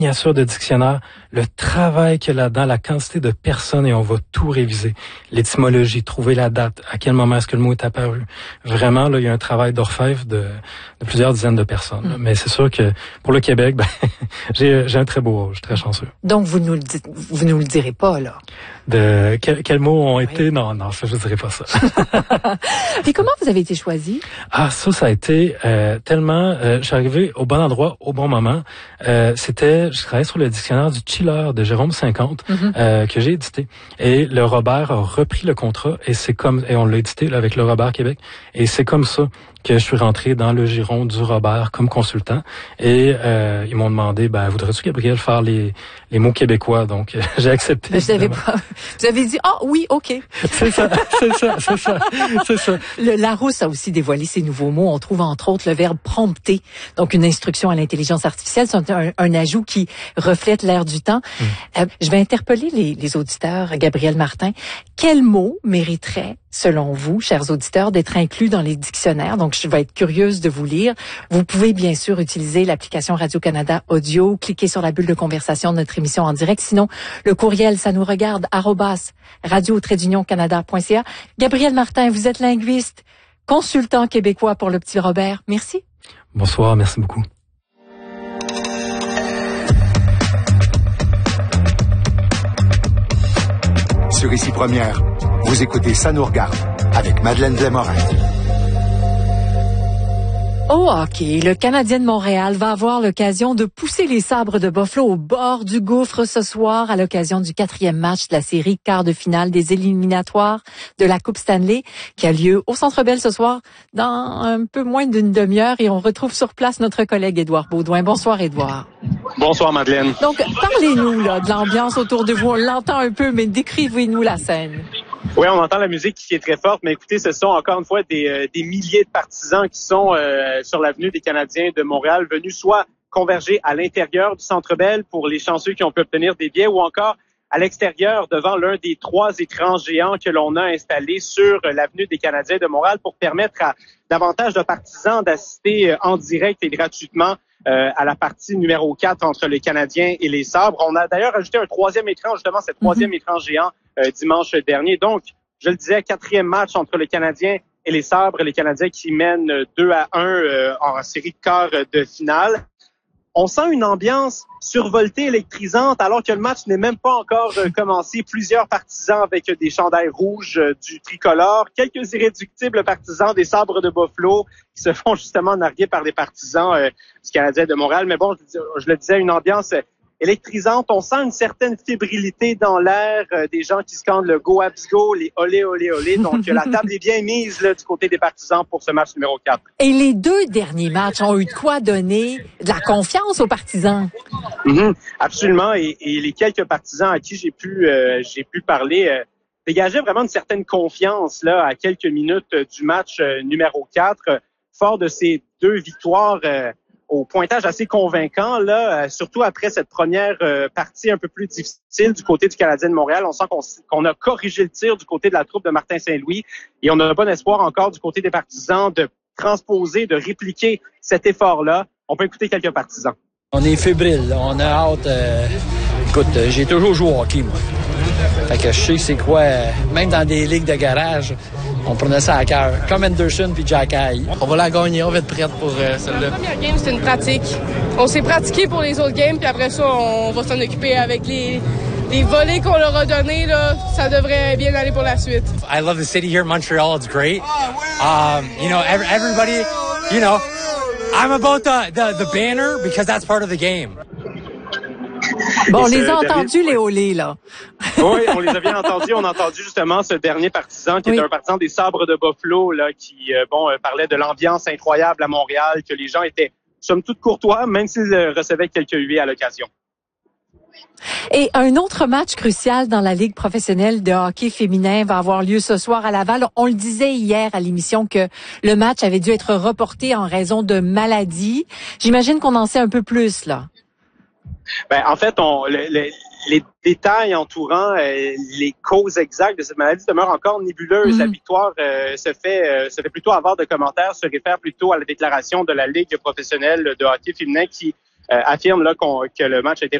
miniature de dictionnaire, le travail qu'il y a là-dedans, la quantité de personnes, et on va tout réviser. L'étymologie, trouver la date, à quel moment est-ce que le mot est apparu. Vraiment, là, il y a un travail d'orfèvre de plusieurs dizaines de personnes. Mais c'est sûr que pour le Québec, j'ai un très beau rôle, je suis très chanceux. Donc, vous nous le direz pas, là. De quels mots ont été? Non, ça, je dirais pas ça. Puis comment vous avez été choisi? Ça a été tellement... je suis arrivé au bon endroit, au bon moment. Je travaillais sur le dictionnaire du chiller de Jérôme 50 que j'ai édité. Et le Robert a repris le contrat et on l'a édité là, avec le Robert Québec. Et c'est comme ça que je suis rentré dans le giron du Robert comme consultant. Et ils m'ont demandé, voudrais-tu, Gabriel, faire les mots québécois? Donc, j'ai accepté. Vous avez dit, oui, OK. C'est ça. Le Larousse a aussi dévoilé ses nouveaux mots. On trouve entre autres le verbe prompter, donc une instruction à l'intelligence artificielle. C'est un ajout qui reflète l'ère du temps. Je vais interpeller les auditeurs, Gabriel Martin. Quel mot mériterait, selon vous, chers auditeurs, d'être inclus dans les dictionnaires? Donc, je vais être curieuse de vous lire. Vous pouvez bien sûr utiliser l'application Radio-Canada Audio, cliquer sur la bulle de conversation de notre émission en direct. Sinon, le courriel, ça nous regarde, @radio-canada.ca. Gabriel Martin, vous êtes linguiste, consultant québécois pour le Petit Robert. Merci. Bonsoir, merci beaucoup. Sur Ici Première, vous écoutez Ça nous regarde avec Madeleine Desmorin. Au hockey, le Canadien de Montréal va avoir l'occasion de pousser les Sabres de Buffalo au bord du gouffre ce soir à l'occasion du 4e match de la série quart de finale des éliminatoires de la Coupe Stanley qui a lieu au Centre Bell ce soir dans un peu moins d'une demi-heure et on retrouve sur place notre collègue Édouard Baudouin. Bonsoir Édouard. Bonsoir Madeleine. Donc parlez-nous là de l'ambiance autour de vous. On l'entend un peu, mais décrivez-nous la scène. Oui, on entend la musique qui est très forte, mais écoutez, ce sont encore une fois des milliers de partisans qui sont sur l'avenue des Canadiens de Montréal, venus soit converger à l'intérieur du Centre Bell pour les chanceux qui ont pu obtenir des billets, ou encore à l'extérieur devant l'un des 3 écrans géants que l'on a installés sur l'avenue des Canadiens de Montréal pour permettre à davantage de partisans d'assister en direct et gratuitement à la partie numéro 4 entre les Canadiens et les Sabres. On a d'ailleurs ajouté un 3e écran, justement, ce 3e écran géant dimanche dernier. Donc, je le disais, 4e match entre les Canadiens et les Sabres. Les Canadiens qui mènent 2-1 en série de quart de finale. On sent une ambiance survoltée, électrisante, alors que le match n'est même pas encore commencé. Plusieurs partisans avec des chandails rouges du tricolore. Quelques irréductibles partisans des Sabres de Buffalo qui se font justement narguer par des partisans du Canadien de Montréal. Mais bon, je le disais, une ambiance électrisante. On sent une certaine fébrilité dans l'air, des gens qui scandent le Go Habs Go, les olé, olé, olé. Donc, la table est bien mise là, du côté des partisans pour ce match numéro 4. Et les 2 derniers matchs ont eu de quoi donner de la confiance aux partisans. Absolument. Et les quelques partisans à qui j'ai pu parler dégageaient vraiment une certaine confiance là à quelques minutes du match numéro 4, fort de ces 2 victoires au pointage assez convaincant, là, surtout après cette première partie un peu plus difficile du côté du Canadien de Montréal. On sent qu'on a corrigé le tir du côté de la troupe de Martin Saint-Louis et on a bon espoir encore du côté des partisans de transposer, de répliquer cet effort-là. On peut écouter quelques partisans. On est fébrile, là. On a hâte. Écoute, j'ai toujours joué au hockey, moi. Fait que je sais c'est quoi, même dans des ligues de garage, on prenait ça à cœur. Comme Anderson puis Jack High. On va la gagner, on va être prête pour celle-là. La première game, c'est une pratique. On s'est pratiqué pour les autres games, puis après ça, on va s'en occuper avec les volets qu'on leur a donnés. Là, ça devrait bien aller pour la suite. I love the city here, Montreal. It's great. Everybody, I'm about the banner because that's part of the game. Bon, on les a entendus, les olés, là. Oui, on les a bien entendus. On a entendu justement ce dernier partisan qui est un partisan des Sabres de Buffalo, là, qui parlait de l'ambiance incroyable à Montréal, que les gens étaient somme toute courtois, même s'ils recevaient quelques huées à l'occasion. Et un autre match crucial dans la Ligue professionnelle de hockey féminin va avoir lieu ce soir à Laval. On le disait hier à l'émission que le match avait dû être reporté en raison de maladie. J'imagine qu'on en sait un peu plus, là. En fait, les détails entourant les causes exactes de cette maladie demeurent encore nébuleuses. La victoire se fait plutôt avoir de commentaires, se réfère plutôt à la déclaration de la Ligue professionnelle de hockey féminin qui affirme là que le match a été